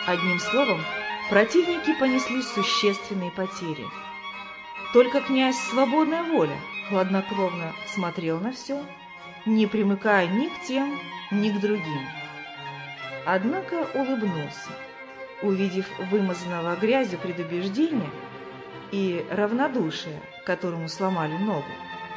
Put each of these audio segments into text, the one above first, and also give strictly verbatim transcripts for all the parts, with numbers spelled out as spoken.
Одним словом, противники понесли существенные потери. Только князь Свободная Воля хладнокровно смотрел на все, не примыкая ни к тем, ни к другим. Однако улыбнулся, увидев вымазанного грязью предубеждения и равнодушие, которому сломали ногу.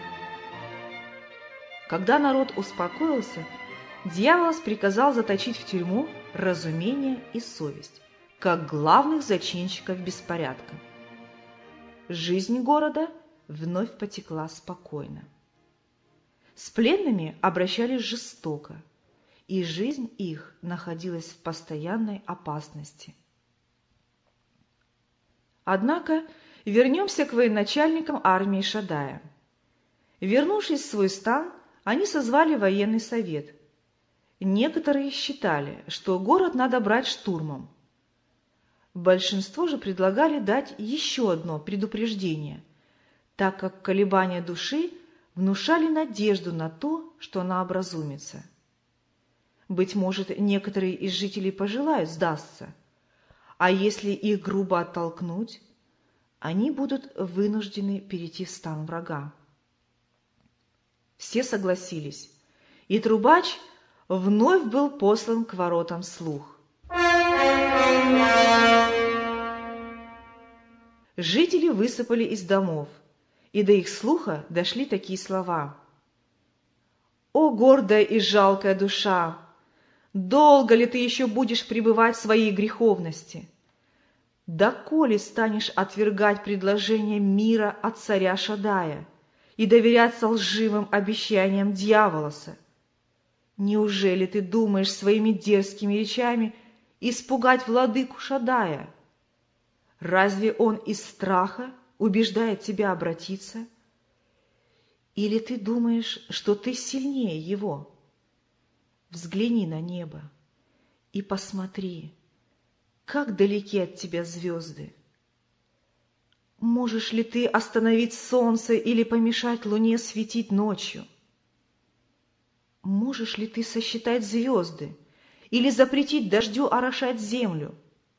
Когда народ успокоился, Дьяволос приказал заточить в тюрьму разумение и совесть, как главных зачинщиков беспорядка. Жизнь города вновь потекла спокойно. С пленными обращались жестоко, и жизнь их находилась в постоянной опасности. Однако вернемся к военачальникам армии Шадая. Вернувшись в свой стан, они созвали военный совет. Некоторые считали, что город надо брать штурмом. Большинство же предлагали дать еще одно предупреждение, так как колебания души внушали надежду на то, что она образумится. Быть может, некоторые из жителей пожелают сдастся, а если их грубо оттолкнуть, они будут вынуждены перейти в стан врага. Все согласились, и трубач вновь был послан к воротам слух. Жители высыпали из домов, и до их слуха дошли такие слова: «О, гордая и жалкая душа! Долго ли ты еще будешь пребывать в своей греховности? Доколе станешь отвергать предложение мира от царя Шадая и доверяться лживым обещаниям Дьяволоса? Неужели ты думаешь своими дерзкими речами испугать владыку Шадая? Разве он из страха убеждает тебя обратиться? Или ты думаешь, что ты сильнее его? Взгляни на небо и посмотри, как далеки от тебя звезды. Можешь ли ты остановить солнце или помешать луне светить ночью? Можешь ли ты сосчитать звезды или запретить дождю орошать землю?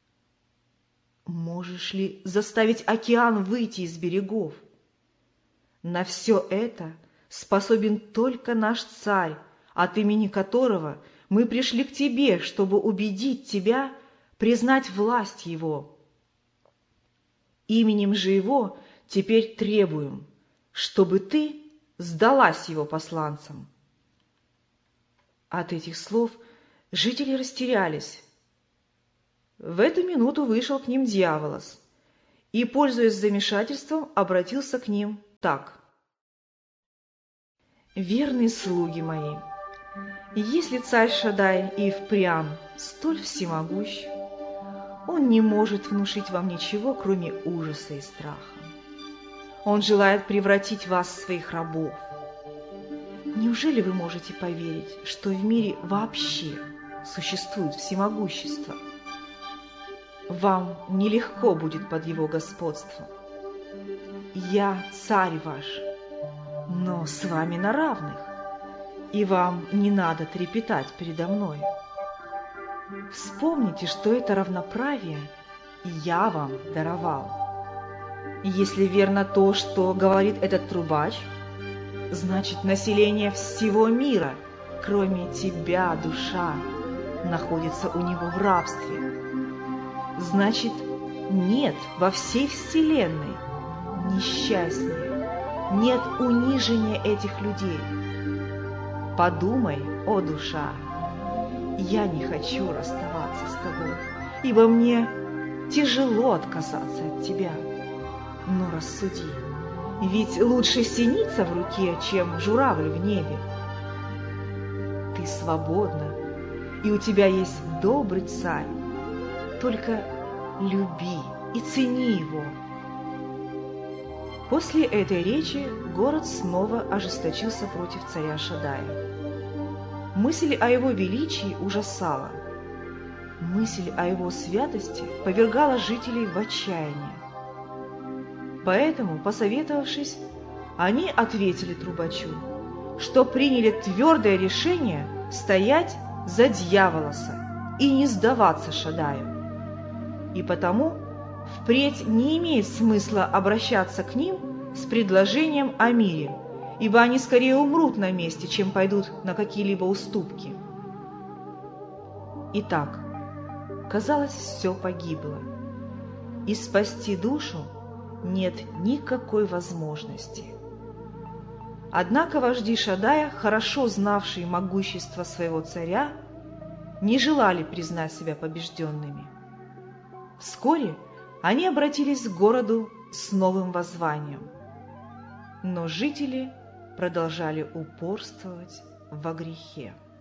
Можешь ли заставить океан выйти из берегов? На все это способен только наш царь, от имени которого мы пришли к тебе, чтобы убедить тебя признать власть его. Именем же его теперь требуем, чтобы ты сдалась его посланцам». От этих слов жители растерялись. В эту минуту вышел к ним Дьяволос и, пользуясь замешательством, обратился к ним так: «Верные слуги мои, если царь Шадай и впрямь столь всемогущ, он не может внушить вам ничего, кроме ужаса и страха. Он желает превратить вас в своих рабов. Неужели вы можете поверить, что в мире вообще существует всемогущество? Вам нелегко будет под его господством. Я царь ваш, но с вами на равных, и вам не надо трепетать передо мной. Вспомните, что это равноправие я вам даровал. Если верно то, что говорит этот трубач, значит, население всего мира, кроме тебя, душа, находится у него в рабстве. Значит, нет во всей вселенной несчастнее, нет унижения этих людей. Подумай, о душа, я не хочу расставаться с тобой, ибо мне тяжело отказаться от тебя. Но рассуди, ведь лучше синица в руке, чем журавль в небе. Ты свободна, и у тебя есть добрый царь, только люби и цени его». После этой речи город снова ожесточился против царя Шадая. Мысль о его величии ужасала. Мысль о его святости повергала жителей в отчаяние. Поэтому, посоветовавшись, они ответили трубачу, что приняли твердое решение стоять за Дьяволоса и не сдаваться Шадаю. и потому впредь не имеет смысла обращаться к ним с предложением о мире, ибо они скорее умрут на месте, чем пойдут на какие-либо уступки. Итак, казалось, все погибло, и спасти душу нет никакой возможности. Однако вожди Шадая, хорошо знавшие могущество своего царя, не желали признать себя побежденными. Вскоре они обратились к городу с новым воззванием, но жители продолжали упорствовать во грехе.